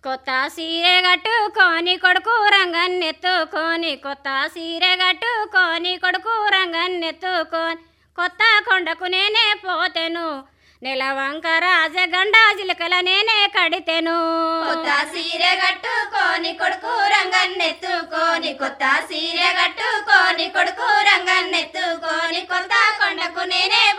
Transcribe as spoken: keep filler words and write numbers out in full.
కొత్త సీరె కట్టుకొని కొడుకు రంగన్నెత్తుకొని కొత్త సీరె కట్టుకొని కొడుకు రంగన్నెత్తుకొని కొత్త కొండకు నేనే పోతెను నెలవంక రాజగండ జిలకల నేనే కడితెను. కొత్త సీరె కట్టుకొని కొడుకు రంగన్నెత్తుకొని కొత్త సీరె కట్టుకొని కొడుకు రంగన్నెత్తుకొని కొత్త కొండకు నేనే